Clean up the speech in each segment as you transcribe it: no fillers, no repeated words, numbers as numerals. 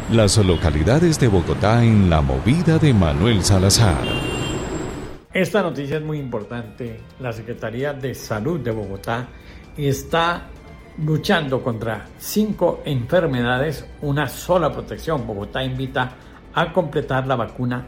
Las localidades de Bogotá en la movida de Manuel Salazar. Esta noticia es muy importante. La Secretaría de Salud de Bogotá está luchando contra 5 enfermedades, una sola protección. Bogotá invita a completar la vacuna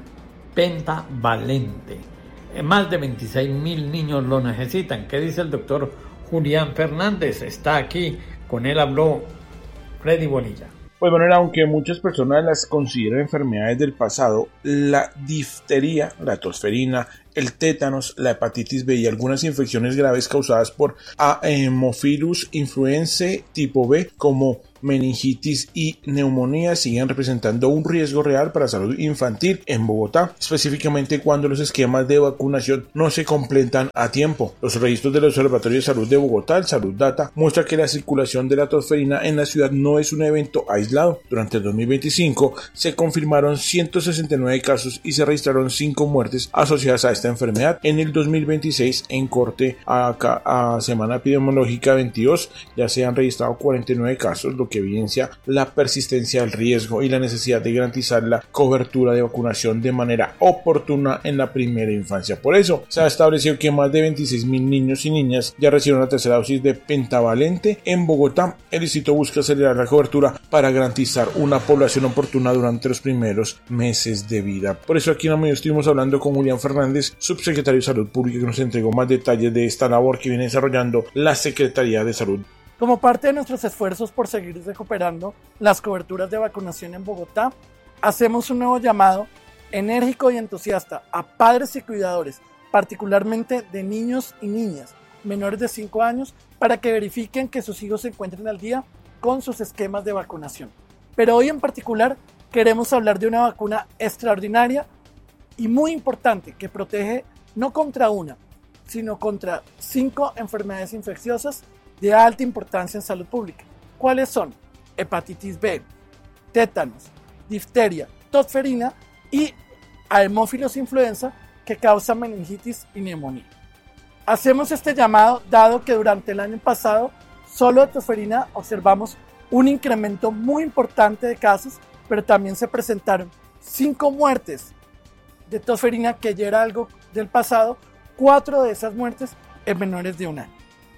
pentavalente. Más de 26.000 niños lo necesitan. ¿Qué dice el doctor Julián Fernández? Está aquí, con él habló Freddy Bonilla. Pues bueno, aunque muchas personas las consideran enfermedades del pasado, la difteria, la tosferina, el tétanos, la hepatitis B y algunas infecciones graves causadas por Haemophilus influenzae tipo B como meningitis y neumonía siguen representando un riesgo real para la salud infantil en Bogotá, específicamente cuando los esquemas de vacunación no se completan a tiempo. Los registros del Observatorio de Salud de Bogotá, el Salud Data, muestra que la circulación de la tosferina en la ciudad no es un evento aislado. Durante el 2025 se confirmaron 169 casos y se registraron 5 muertes asociadas a esta enfermedad. En el 2026, en corte a semana epidemiológica 22, ya se han registrado 49 casos, lo que evidencia la persistencia del riesgo y la necesidad de garantizar la cobertura de vacunación de manera oportuna en la primera infancia. Por eso se ha establecido que más de 26.000 niños y niñas ya recibieron la tercera dosis de pentavalente en Bogotá. El distrito busca acelerar la cobertura para garantizar una población oportuna durante los primeros meses de vida. Por eso aquí en la mañana estuvimos hablando con Julián Fernández, subsecretario de Salud Pública, que nos entregó más detalles de esta labor que viene desarrollando la Secretaría de Salud. Como parte de nuestros esfuerzos por seguir recuperando las coberturas de vacunación en Bogotá, hacemos un nuevo llamado enérgico y entusiasta a padres y cuidadores, particularmente de niños y niñas menores de 5 años, para que verifiquen que sus hijos se encuentren al día con sus esquemas de vacunación. Pero hoy en particular queremos hablar de una vacuna extraordinaria y muy importante que protege no contra una, sino contra 5 enfermedades infecciosas de alta importancia en salud pública. ¿Cuáles son? Hepatitis B, tétanos, difteria, tosferina y Haemophilus influenza, que causa meningitis y neumonía. Hacemos este llamado dado que durante el año pasado solo de tosferina observamos un incremento muy importante de casos, pero también se presentaron 5 muertes de tosferina, que ya era algo del pasado, 4 de esas muertes en menores de 1 año.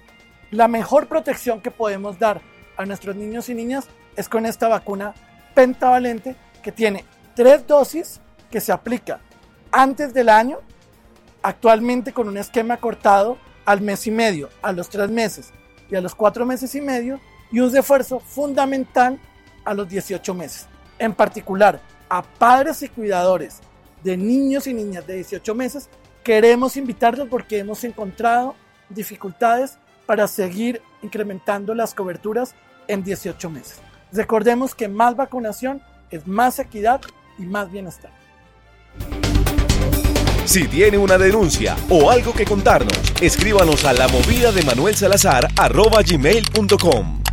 La mejor protección que podemos dar a nuestros niños y niñas es con esta vacuna pentavalente, que tiene 3 dosis que se aplica antes del año, actualmente con un esquema cortado al mes y medio, a los 3 meses y a los 4 meses y medio, y un refuerzo fundamental a los 18 meses. En particular, a padres y cuidadores de niños y niñas de 18 meses, queremos invitarlos porque hemos encontrado dificultades para seguir incrementando las coberturas en 18 meses. Recordemos que más vacunación es más equidad y más bienestar. Si tiene una denuncia o algo que contarnos, escríbanos a lamovidademanuelsalazar@gmail.com.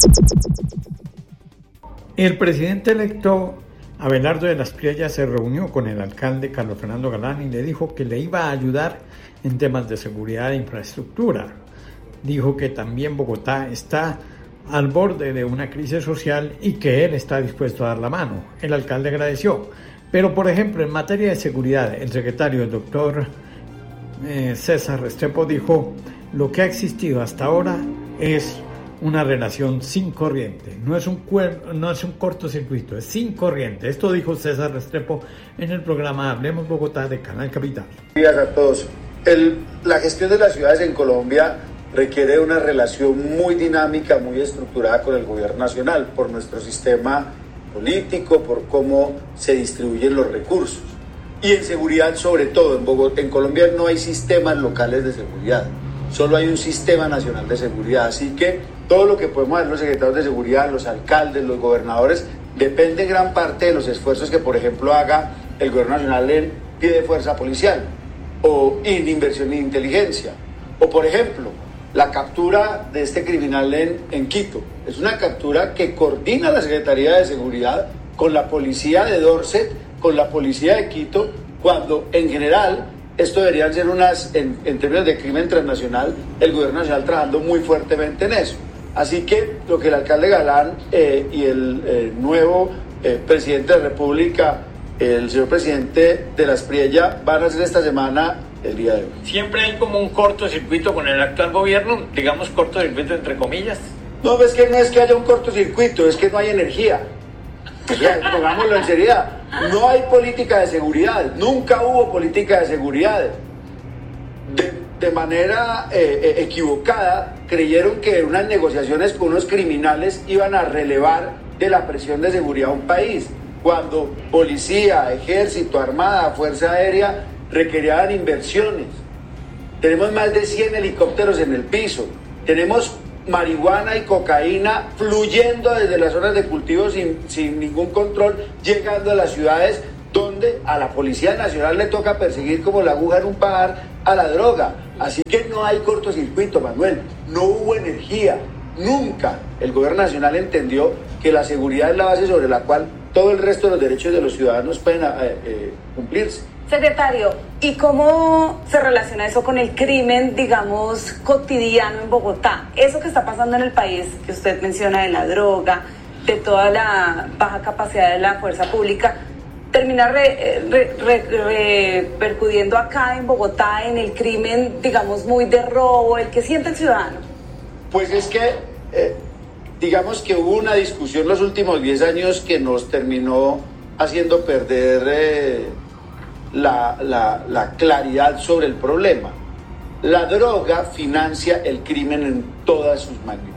El presidente electo Abelardo de las Priellas se reunió con el alcalde Carlos Fernando Galán y le dijo que le iba a ayudar en temas de seguridad e infraestructura. Dijo que también Bogotá está al borde de una crisis social y que él está dispuesto a dar la mano. El alcalde agradeció. Pero, por ejemplo, en materia de seguridad, el secretario, el doctor César Restrepo, dijo: lo que ha existido hasta ahora es una relación sin corriente. No es un cortocircuito, es sin corriente. Esto dijo César Restrepo en el programa Hablemos Bogotá de Canal Capital. Buenos días a todos. La gestión de las ciudades en Colombia requiere una relación muy dinámica, muy estructurada con el gobierno nacional, por nuestro sistema político, por cómo se distribuyen los recursos. Y en seguridad, sobre todo, en Bogotá, en Colombia no hay sistemas locales de seguridad, solo hay un sistema nacional de seguridad. Así que todo lo que podemos hacer los secretarios de seguridad, los alcaldes, los gobernadores, depende gran parte de los esfuerzos que, por ejemplo, haga el gobierno nacional en pie de fuerza policial, o en inversión en inteligencia, o por ejemplo, la captura de este criminal en Quito. Es una captura que coordina la Secretaría de Seguridad con la policía de Dorset, con la policía de Quito, cuando en general esto deberían ser en términos de crimen transnacional, el gobierno nacional trabajando muy fuertemente en eso. Así que lo que el alcalde Galán y el nuevo presidente de la República, el señor presidente de la Espriella, van a hacer esta semana el día de hoy. Siempre hay como un cortocircuito con el actual gobierno, digamos cortocircuito entre comillas. No, es que no es que haya un cortocircuito, es que no hay energía. O sea, pongámoslo en seriedad. No hay política de seguridad, nunca hubo política de seguridad. De manera equivocada, creyeron que unas negociaciones con unos criminales iban a relevar de la presión de seguridad a un país, cuando policía, ejército, armada, fuerza aérea requerían inversiones. Tenemos más de 100 helicópteros en el piso, tenemos marihuana y cocaína fluyendo desde las zonas de cultivo sin ningún control, llegando a las ciudades donde a la Policía Nacional le toca perseguir como la aguja en un pajar a la droga. Así que no hay cortocircuito, Manuel, no hubo energía. Nunca el gobierno nacional entendió que la seguridad es la base sobre la cual todo el resto de los derechos de los ciudadanos pueden cumplirse. Secretario, ¿y cómo se relaciona eso con el crimen, digamos, cotidiano en Bogotá? Eso que está pasando en el país, que usted menciona de la droga, de toda la baja capacidad de la fuerza pública, termina repercutiendo acá en Bogotá en el crimen, digamos, muy de robo, el que siente el ciudadano. Pues es que, digamos que hubo una discusión los últimos 10 años que nos terminó haciendo perder la claridad sobre el problema. La droga financia el crimen en todas sus magnitudes.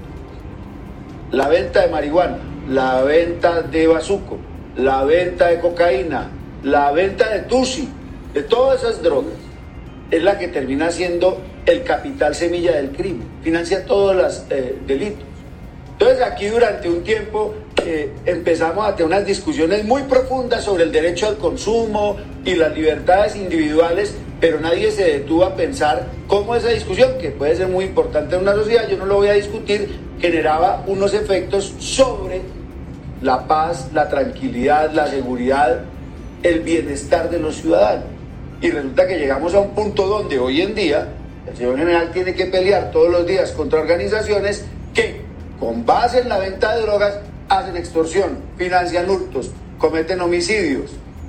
La venta de marihuana, la venta de bazuco, la venta de cocaína, la venta de tusi, de todas esas drogas, es la que termina siendo el capital semilla del crimen, financia todos los delitos. Entonces aquí durante un tiempo empezamos a tener unas discusiones muy profundas sobre el derecho al consumo y las libertades individuales, pero nadie se detuvo a pensar cómo esa discusión, que puede ser muy importante en una sociedad, yo no lo voy a discutir, generaba unos efectos sobre la paz, la tranquilidad, la seguridad, el bienestar de los ciudadanos. Y resulta que llegamos a un punto donde hoy en día el señor general tiene que pelear todos los días contra organizaciones que, con base en la venta de drogas, hacen extorsión, financian hurtos, cometen homicidios,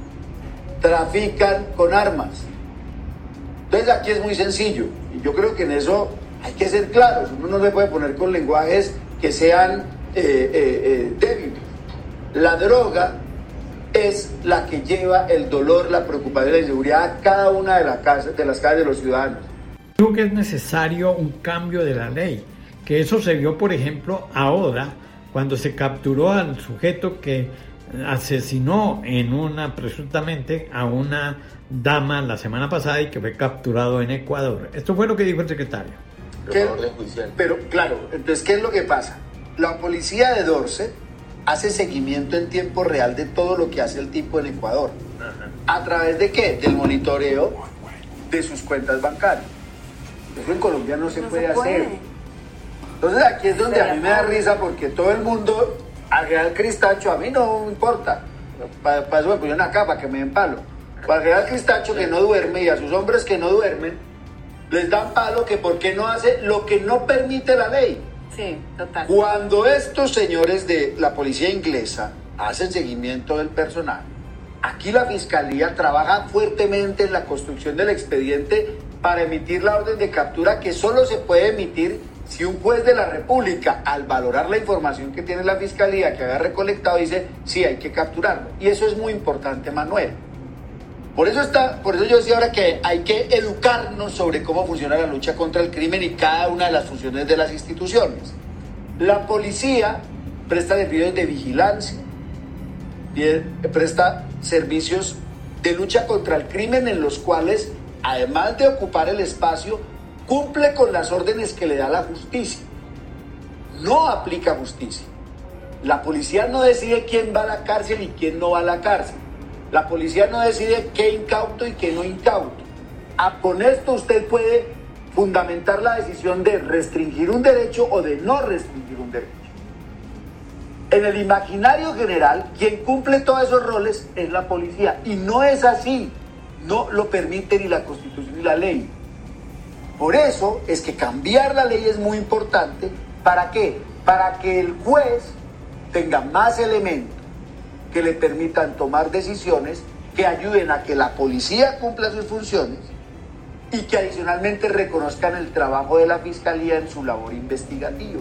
trafican con armas. Entonces aquí es muy sencillo, y yo creo que en eso hay que ser claros. Uno no se puede poner con lenguajes que sean débiles. La droga es la que lleva el dolor, la preocupación y la inseguridad a cada una de las casas de los ciudadanos. Creo que es necesario un cambio de la ley, que eso se vio, por ejemplo, ahora, cuando se capturó al sujeto que asesinó presuntamente a una dama la semana pasada y que fue capturado en Ecuador. Esto fue lo que dijo el secretario. Pero claro, entonces, ¿qué es lo que pasa? La policía de Dorset hace seguimiento en tiempo real de todo lo que hace el tipo en Ecuador. ¿A través de qué? Del monitoreo de sus cuentas bancarias. Eso en Colombia no se puede hacer. Entonces aquí es donde a mí me da risa, porque todo el mundo, al general Cristacho, a mí no me importa, para eso me pusieron acá, para que me den palo. Para el general Cristacho, que no duerme, y a sus hombres que no duermen, les dan palo que por qué no hace lo que no permite la ley. Sí, total. Cuando estos señores de la policía inglesa hacen seguimiento del personal, aquí la fiscalía trabaja fuertemente en la construcción del expediente para emitir la orden de captura, que solo se puede emitir si un juez de la República, al valorar la información que tiene la fiscalía, que había recolectado, dice, sí, hay que capturarlo. Y eso es muy importante, Manuel. Por eso yo decía ahora que hay que educarnos sobre cómo funciona la lucha contra el crimen y cada una de las funciones de las instituciones. La policía presta servicios de vigilancia, presta servicios de lucha contra el crimen, en los cuales, además de ocupar el espacio, cumple con las órdenes que le da la justicia. No aplica justicia. La policía no decide quién va a la cárcel y quién no va a la cárcel. La policía no decide qué incauto y qué no incauto. Con esto usted puede fundamentar la decisión de restringir un derecho o de no restringir un derecho. En el imaginario general, quien cumple todos esos roles es la policía. Y no es así. No lo permite ni la Constitución ni la ley. Por eso es que cambiar la ley es muy importante. ¿Para qué? Para que el juez tenga más elementos, que le permitan tomar decisiones que ayuden a que la policía cumpla sus funciones y que adicionalmente reconozcan el trabajo de la Fiscalía en su labor investigativa.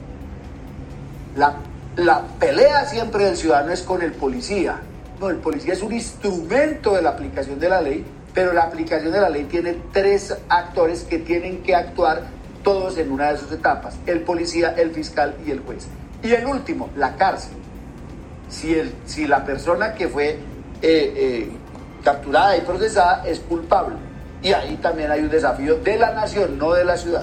La pelea siempre del ciudadano es con el policía. No, el policía es un instrumento de la aplicación de la ley, pero la aplicación de la ley tiene 3 actores que tienen que actuar todos en una de sus etapas: el policía, el fiscal y el juez. Y el último, la cárcel. Si la persona que fue capturada y procesada es culpable. Y ahí también hay un desafío de la nación, no de la ciudad.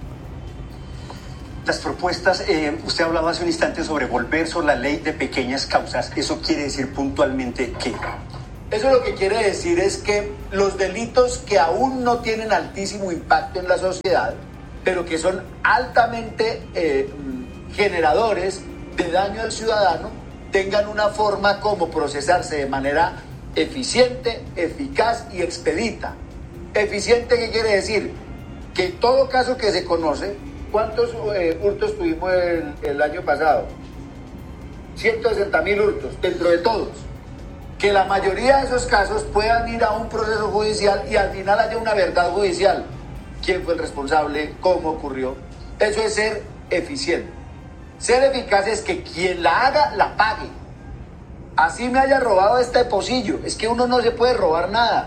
Las propuestas, usted hablaba hace un instante sobre volver sobre la ley de pequeñas causas. ¿Eso quiere decir puntualmente qué? Eso lo que quiere decir es que los delitos que aún no tienen altísimo impacto en la sociedad, pero que son altamente generadores de daño al ciudadano, tengan una forma como procesarse de manera eficiente, eficaz y expedita. Eficiente, ¿qué quiere decir? Que todo caso que se conoce, ¿cuántos hurtos tuvimos el año pasado? 160.000 hurtos, dentro de todos. Que la mayoría de esos casos puedan ir a un proceso judicial y al final haya una verdad judicial. ¿Quién fue el responsable? ¿Cómo ocurrió? Eso es ser eficiente. Ser eficaz es que quien la haga, la pague. Así me haya robado este pocillo. Es que uno no se puede robar nada.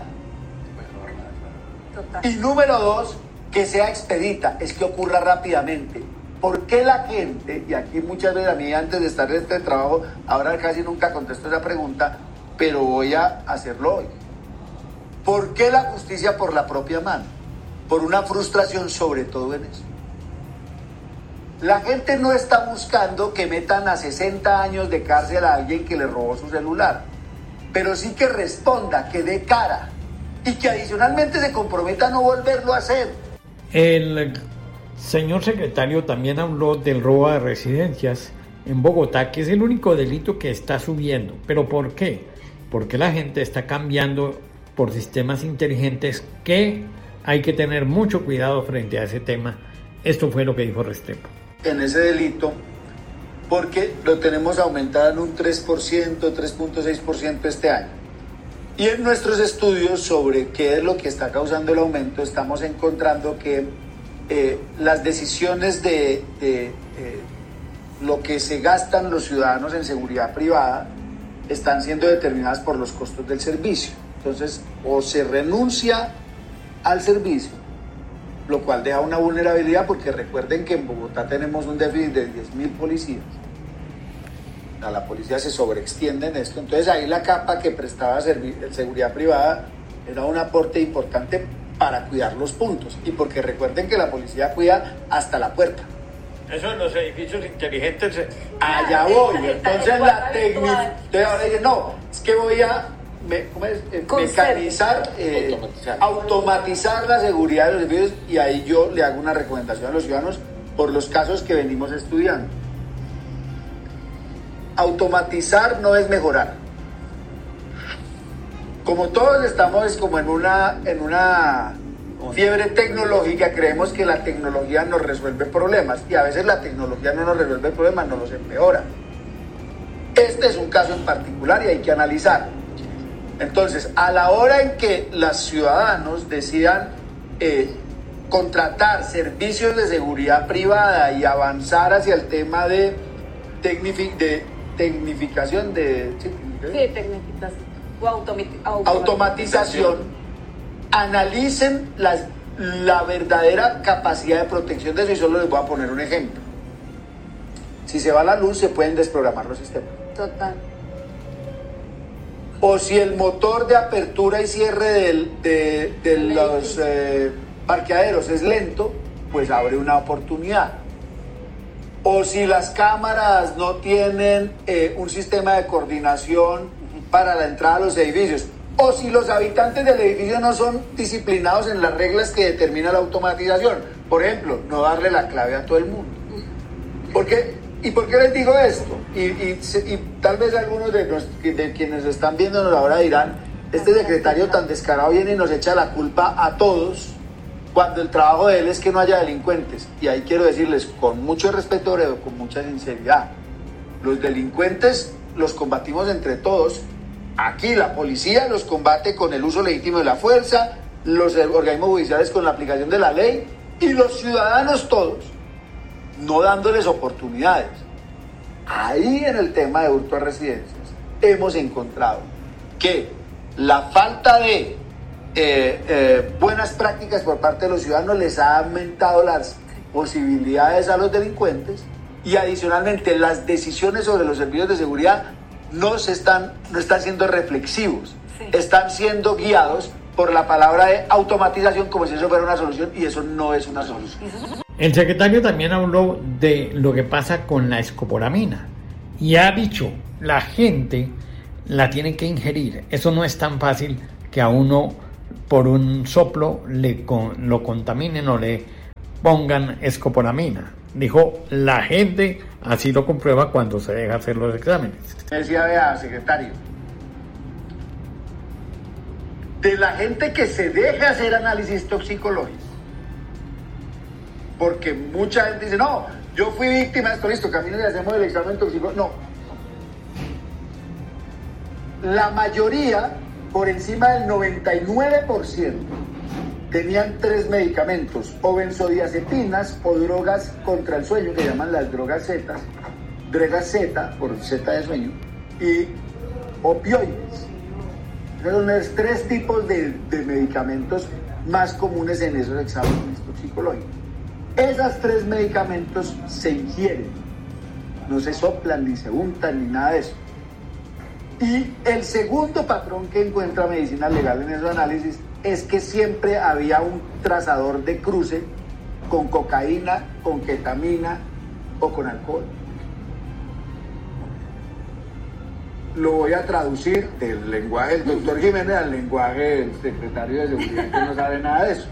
Total. Y número 2, que sea expedita, es que ocurra rápidamente. ¿Por qué la gente, y aquí muchas veces a mí antes de estar en este trabajo, ahora casi nunca contesto esa pregunta, pero voy a hacerlo hoy? ¿Por qué la justicia por la propia mano? Por una frustración sobre todo en eso. La gente no está buscando que metan a 60 años de cárcel a alguien que le robó su celular, pero sí que responda, que dé cara y que adicionalmente se comprometa a no volverlo a hacer. El señor secretario también habló del robo de residencias en Bogotá, que es el único delito que está subiendo. ¿Pero por qué? Porque la gente está cambiando por sistemas inteligentes que hay que tener mucho cuidado frente a ese tema. Esto fue lo que dijo Restrepo. En ese delito, porque lo tenemos aumentado en un 3%, 3.6% este año. Y en nuestros estudios sobre qué es lo que está causando el aumento, estamos encontrando que las decisiones de lo que se gastan los ciudadanos en seguridad privada están siendo determinadas por los costos del servicio. Entonces, o se renuncia al servicio, lo cual deja una vulnerabilidad, porque recuerden que en Bogotá tenemos un déficit de 10.000 policías. A la policía se sobreextiende en esto, entonces ahí la capa que prestaba seguridad privada era un aporte importante para cuidar los puntos, y porque recuerden que la policía cuida hasta la puerta. Eso en los edificios inteligentes. Allá voy. Entonces la técnica. Entonces ahora dicen, no, es que voy a mecanizar, automatizar la seguridad de los edificios, y ahí yo le hago una recomendación a los ciudadanos por los casos que venimos estudiando. Automatizar no es mejorar. Como todos estamos como en una fiebre tecnológica, creemos que la tecnología nos resuelve problemas, y a veces la tecnología no nos resuelve problemas, nos los empeora. Este es un caso en particular y hay que analizar. Entonces, a la hora en que los ciudadanos decidan contratar servicios de seguridad privada y avanzar hacia el tema de tecnificación, automatización, analicen la verdadera capacidad de protección de eso, y solo les voy a poner un ejemplo. Si se va la luz, se pueden desprogramar los sistemas. Total. O si el motor de apertura y cierre de los parqueaderos es lento, pues abre una oportunidad. O si las cámaras no tienen un sistema de coordinación para la entrada a los edificios, o si los habitantes del edificio no son disciplinados en las reglas que determina la automatización. Por ejemplo, no darle la clave a todo el mundo. ¿Y por qué les digo esto? Y tal vez algunos de quienes están viéndonos ahora dirán, este secretario tan descarado viene y nos echa la culpa a todos, cuando el trabajo de él es que no haya delincuentes. Y ahí quiero decirles, con mucho respeto, pero con mucha sinceridad, los delincuentes los combatimos entre todos. Aquí la policía los combate con el uso legítimo de la fuerza, los organismos judiciales con la aplicación de la ley y los ciudadanos todos, no dándoles oportunidades. Ahí en el tema de hurto a residencias hemos encontrado que la falta de buenas prácticas por parte de los ciudadanos les ha aumentado las posibilidades a los delincuentes y adicionalmente las decisiones sobre los servicios de seguridad no están siendo reflexivos, están siendo guiados por la palabra de automatización como si eso fuera una solución, y eso no es una solución. El secretario también habló de lo que pasa con la escopolamina y ha dicho, la gente la tiene que ingerir. Eso no es tan fácil que a uno por un soplo lo contaminen o le pongan escopolamina. Dijo, la gente así lo comprueba cuando se deja hacer los exámenes. Decía, vea, secretario, de la gente que se deje hacer análisis toxicológico, porque mucha gente dice, no, yo fui víctima de esto, listo, camino y hacemos el examen toxicológico. No. La mayoría, por encima del 99%, tenían 3 medicamentos, o benzodiazepinas o drogas contra el sueño, que llaman las drogas Z, por Z de sueño, y opioides. Son los 3 tipos de medicamentos más comunes en esos exámenes toxicológicos. Esos 3 medicamentos se ingieren, no se soplan, ni se untan, ni nada de eso. Y el segundo patrón que encuentra Medicina Legal en esos análisis es que siempre había un trazador de cruce con cocaína, con ketamina o con alcohol. Lo voy a traducir del lenguaje del doctor Jiménez al lenguaje del secretario de Seguridad, que no sabe nada de eso.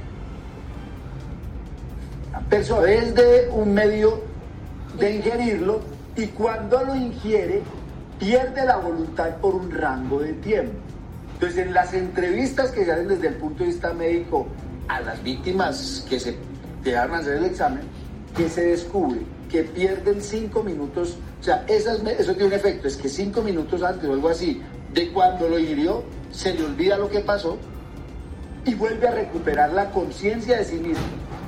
La persona desde un medio de ingerirlo, y cuando lo ingiere pierde la voluntad por un rango de tiempo. Entonces, en las entrevistas que se hacen desde el punto de vista médico a las víctimas que se dejaron hacer el examen, que se descubre que pierden 5 minutos, o sea, eso tiene un efecto, es que 5 minutos antes o algo así, de cuando lo ingirió, se le olvida lo que pasó y vuelve a recuperar la conciencia de sí mismo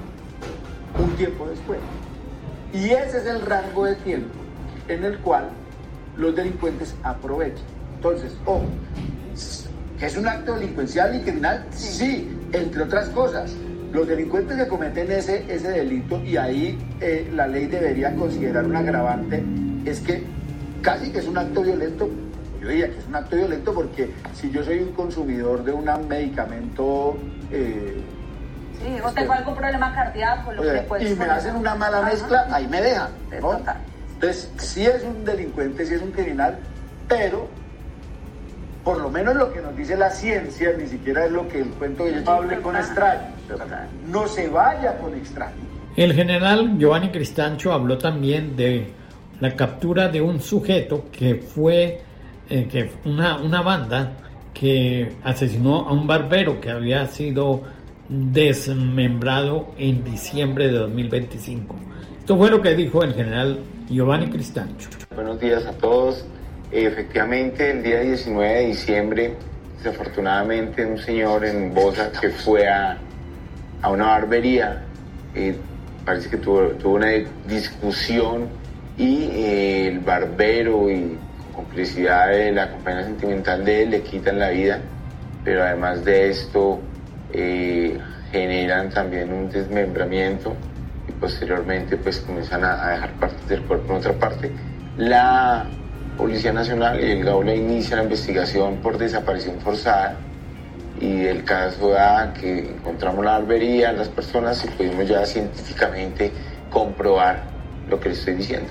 un tiempo después. Y ese es el rango de tiempo en el cual los delincuentes aprovechan. Entonces, ojo, ¿que es un acto delincuencial y criminal? Sí, entre otras cosas. Los delincuentes que cometen ese delito, y ahí la ley debería considerar un agravante, es que casi que es un acto violento. Yo diría que es un acto violento porque si yo soy un consumidor de un medicamento... sí, o tengo algún problema cardíaco, y me hacen una mala mezcla, ahí me dejan, ¿no? Entonces, sí es un delincuente, sí es un criminal, pero por lo menos lo que nos dice la ciencia ni siquiera es lo que el cuento que yo hable con extraños. No se vaya con extraños. El general Giovanni Cristancho habló también de la captura de un sujeto que fue una banda que asesinó a un barbero que había sido desmembrado en diciembre de 2025. Esto fue lo que dijo el general Giovanni Cristancho. Buenos días a todos. Efectivamente, el día 19 de diciembre, desafortunadamente, un señor en Bosa que fue a una barbería, parece que tuvo una discusión y el barbero y complicidad de la compañía sentimental de él le quitan la vida, pero además de esto generan también un desmembramiento y posteriormente pues comienzan a dejar partes del cuerpo. En otra parte, la Policía Nacional y el GAULA inicia la investigación por desaparición forzada, y el caso da que encontramos la barbería, las personas, y pudimos ya científicamente comprobar lo que les estoy diciendo.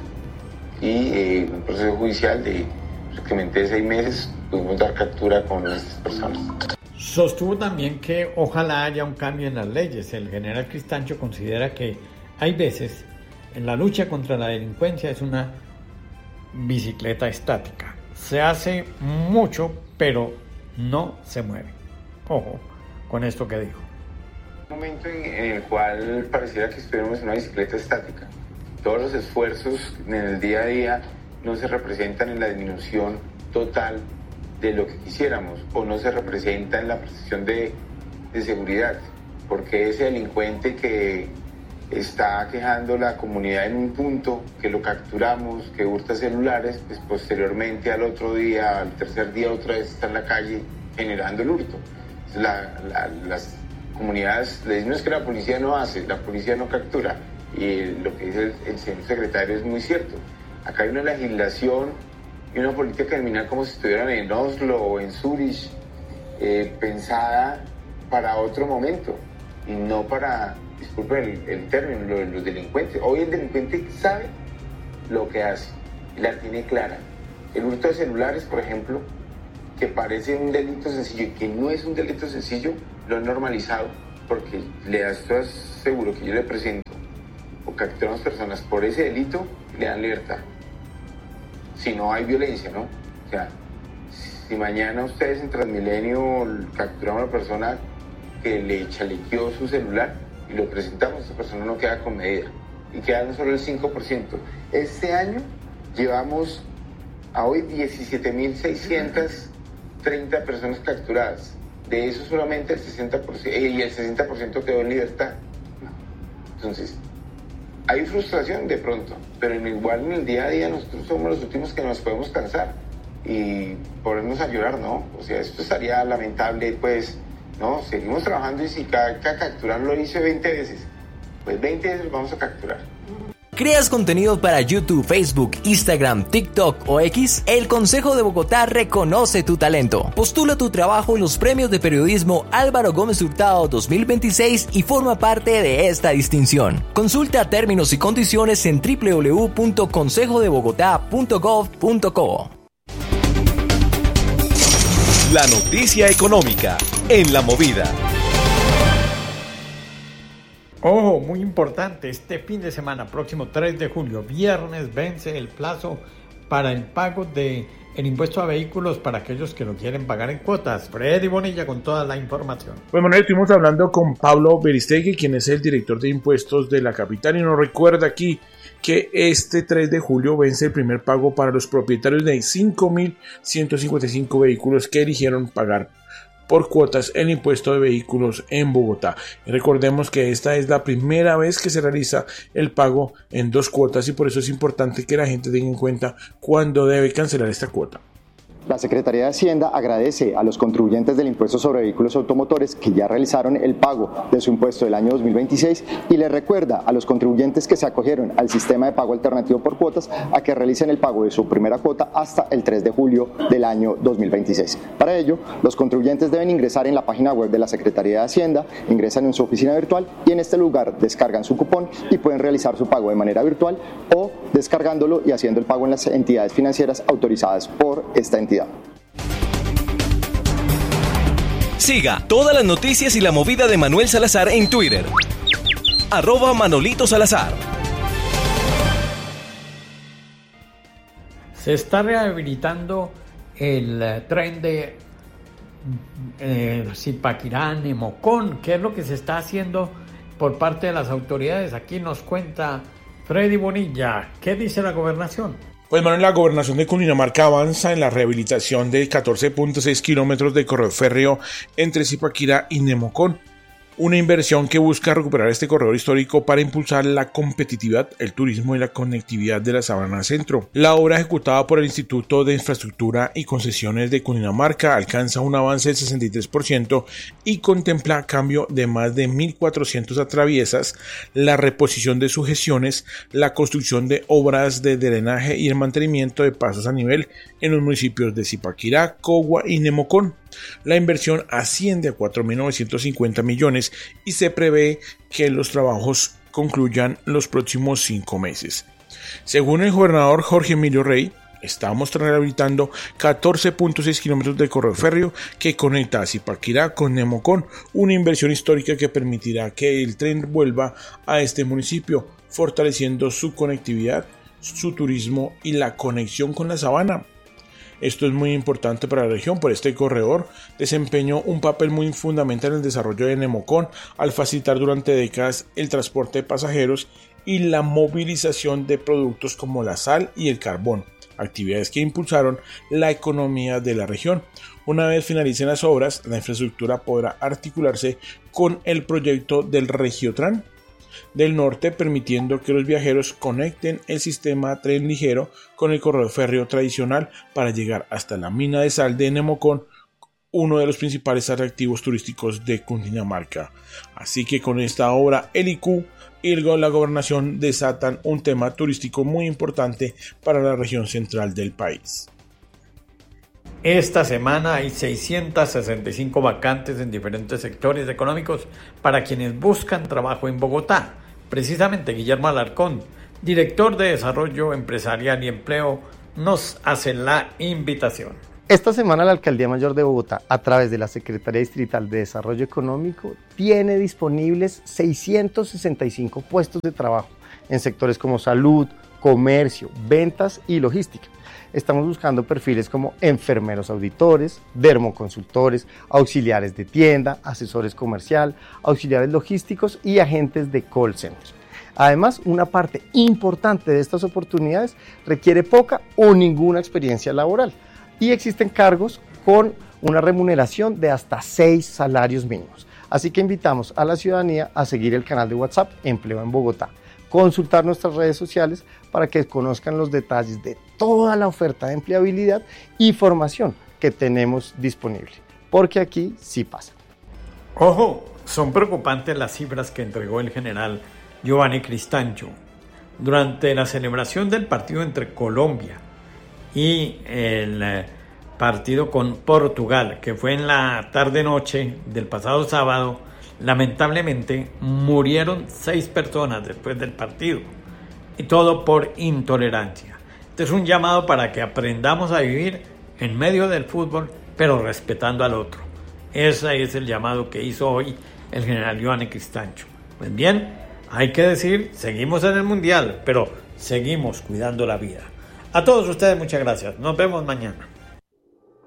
Y un proceso judicial de prácticamente 6 meses pudimos dar captura con estas personas. Sostuvo también que ojalá haya un cambio en las leyes. El general Cristancho considera que hay veces en la lucha contra la delincuencia es una bicicleta estática. Se hace mucho, pero no se mueve. Ojo con esto que dijo. Un momento en el cual pareciera que estuviéramos en una bicicleta estática. Todos los esfuerzos en el día a día no se representan en la disminución total de lo que quisiéramos, o no se representa en la percepción de seguridad, porque ese delincuente que está quejando la comunidad en un punto, que lo capturamos, que hurta celulares, pues posteriormente al otro día, al tercer día otra vez está en la calle generando el hurto. Las comunidades le dicen que la policía no hace, la policía no captura, y lo que dice el señor secretario es muy cierto. Acá hay una legislación y una política criminal como si estuvieran en Oslo o en Zurich, pensada para otro momento y no para, disculpen el término, los delincuentes. Hoy el delincuente sabe lo que hace y la tiene clara. El hurto de celulares, por ejemplo, que parece un delito sencillo y que no es un delito sencillo, lo han normalizado, porque estoy seguro que yo le presento o capturamos personas por ese delito, le dan libertad. Si no hay violencia, ¿no? O sea, si mañana ustedes en Transmilenio capturamos a una persona que le chalequeó su celular y lo presentamos, esa persona no queda con medida y queda no solo el 5%. Este año llevamos a hoy 17.630 personas capturadas. De eso solamente el 60% y el 60% quedó en libertad. Entonces, hay frustración de pronto, pero igual en el día a día nosotros somos los últimos que nos podemos cansar y ponernos a llorar, ¿no? O sea, esto estaría lamentable, pues, ¿no? Seguimos trabajando y si cada capturar lo hice 20 veces, pues 20 veces lo vamos a capturar. ¿Creas contenido para YouTube, Facebook, Instagram, TikTok o X? El Consejo de Bogotá reconoce tu talento. Postula tu trabajo en los premios de periodismo Álvaro Gómez Hurtado 2026 y forma parte de esta distinción. Consulta términos y condiciones en www.consejodebogotá.gov.co. La noticia económica en La Movida. Ojo, muy importante, este fin de semana, próximo 3 de julio, viernes, vence el plazo para el pago del impuesto a vehículos para aquellos que lo quieren pagar en cuotas. Freddy Bonilla con toda la información. Pues Manuel, estuvimos hablando con Pablo Beristegui, quien es el director de impuestos de la capital, y nos recuerda aquí que este 3 de julio vence el primer pago para los propietarios de 5.155 vehículos que eligieron pagar por cuotas el impuesto de vehículos en Bogotá. Y recordemos que esta es la primera vez que se realiza el pago en 2 cuotas y por eso es importante que la gente tenga en cuenta cuándo debe cancelar esta cuota. La Secretaría de Hacienda agradece a los contribuyentes del impuesto sobre vehículos automotores que ya realizaron el pago de su impuesto del año 2026 y les recuerda a los contribuyentes que se acogieron al sistema de pago alternativo por cuotas a que realicen el pago de su primera cuota hasta el 3 de julio del año 2026. Para ello, los contribuyentes deben ingresar en la página web de la Secretaría de Hacienda, ingresan en su oficina virtual y en este lugar descargan su cupón y pueden realizar su pago de manera virtual o descargándolo y haciendo el pago en las entidades financieras autorizadas por esta entidad. Siga todas las noticias y la movida de Manuel Salazar en Twitter. @Manolito Salazar. Se está rehabilitando el tren de Zipaquirá, Nemocón. ¿Qué es lo que se está haciendo por parte de las autoridades? Aquí nos cuenta Freddy Bonilla. ¿Qué dice la gobernación? Pues Manuel, la gobernación de Cundinamarca avanza en la rehabilitación de 14.6 kilómetros de corredor férreo entre Zipaquirá y Nemocón. Una inversión que busca recuperar este corredor histórico para impulsar la competitividad, el turismo y la conectividad de la Sabana Centro. La obra ejecutada por el Instituto de Infraestructura y Concesiones de Cundinamarca alcanza un avance del 63% y contempla cambio de más de 1.400 atraviesas, la reposición de sujeciones, la construcción de obras de drenaje y el mantenimiento de pasos a nivel en los municipios de Zipaquirá, Cogua y Nemocón. La inversión asciende a 4.950 millones y se prevé que los trabajos concluyan los próximos 5 meses. Según el gobernador Jorge Emilio Rey, estamos rehabilitando 14.6 kilómetros de corredor férreo que conecta a Zipaquirá con Nemocón, una inversión histórica que permitirá que el tren vuelva a este municipio, fortaleciendo su conectividad, su turismo y la conexión con la sabana. Esto es muy importante para la región, por este corredor desempeñó un papel muy fundamental en el desarrollo de Nemocón al facilitar durante décadas el transporte de pasajeros y la movilización de productos como la sal y el carbón. actividades que impulsaron la economía de la región. Una vez finalicen las obras, la infraestructura podrá articularse con el proyecto del Regiotran del Norte, permitiendo que los viajeros conecten el sistema tren ligero con el corredor férreo tradicional para llegar hasta la mina de sal de Nemocón, uno de los principales atractivos turísticos de Cundinamarca. Así que con esta obra, el IQ y la gobernación desatan un tema turístico muy importante para la región central del país. Esta semana hay 665 vacantes en diferentes sectores económicos para quienes buscan trabajo en Bogotá. Precisamente Guillermo Alarcón, director de Desarrollo Empresarial y Empleo, nos hace la invitación. Esta semana la Alcaldía Mayor de Bogotá, a través de la Secretaría Distrital de Desarrollo Económico, tiene disponibles 665 puestos de trabajo en sectores como salud, comercio, ventas y logística. Estamos buscando perfiles como enfermeros auditores, dermoconsultores, auxiliares de tienda, asesores comercial, auxiliares logísticos y agentes de call center. Además, una parte importante de estas oportunidades requiere poca o ninguna experiencia laboral y existen cargos con una remuneración de hasta 6 salarios mínimos. Así que invitamos a la ciudadanía a seguir el canal de WhatsApp Empleo en Bogotá, consultar nuestras redes sociales para que conozcan los detalles de toda la oferta de empleabilidad y formación que tenemos disponible, porque aquí sí pasa. Ojo, son preocupantes las cifras que entregó el general Giovanni Cristancho durante la celebración del partido entre Colombia y el partido con Portugal, que fue en la tarde-noche del pasado sábado. Lamentablemente murieron 6 personas después del partido, y todo por intolerancia. Este es un llamado para que aprendamos a vivir en medio del fútbol, pero respetando al otro. Ese es el llamado que hizo hoy el general Giovanni Cristancho. Pues bien, hay que decir, seguimos en el Mundial, pero seguimos cuidando la vida. A todos ustedes muchas gracias. Nos vemos mañana.